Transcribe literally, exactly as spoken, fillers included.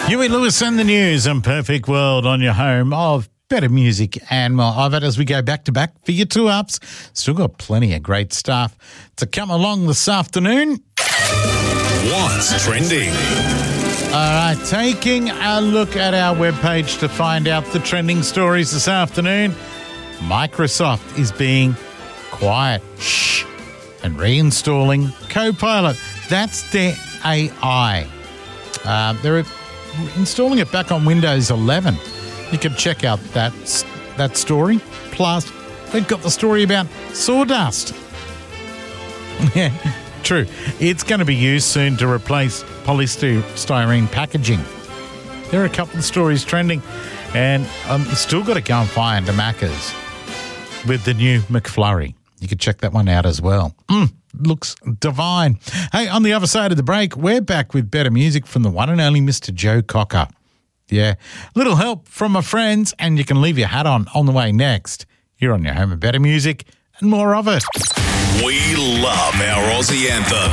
Huey Lewis and the News and Perfect World on your home of better music and more of it as we go back to back for your two ups. Still got plenty of great stuff to come along this afternoon. What's trending? All right, taking a look at our webpage to find out the trending stories this afternoon. Microsoft is being quiet, shh, and reinstalling Copilot. That's their A I. Uh, they're installing it back on Windows eleven. You can check out that that story. Plus, they've got the story about sawdust. Yeah, true. It's going to be used soon to replace polystyrene packaging. There are a couple of stories trending, and um, you still got to go and find a Macca's with the new McFlurry. You can check that one out as well. Mm, looks divine. Hey, on the other side of the break, we're back with better music from the one and only Mister Joe Cocker. Yeah, little help from my friends, and you can leave your hat on on the way next. You're on your home of better music and more of it. We love our Aussie anthem.